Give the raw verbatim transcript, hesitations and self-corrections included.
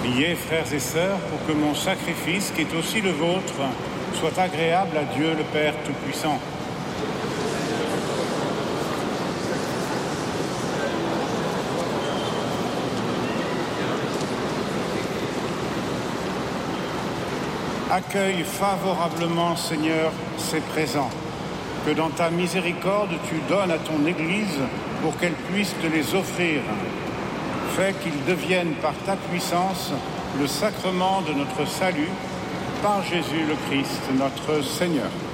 Priez, frères et sœurs, pour que mon sacrifice, qui est aussi le vôtre, soit agréable à Dieu le Père Tout-Puissant. Accueille favorablement, Seigneur, ces présents, que dans ta miséricorde tu donnes à ton Église pour qu'elle puisse te les offrir. Fais qu'ils deviennent par ta puissance le sacrement de notre salut, par Jésus le Christ, notre Seigneur.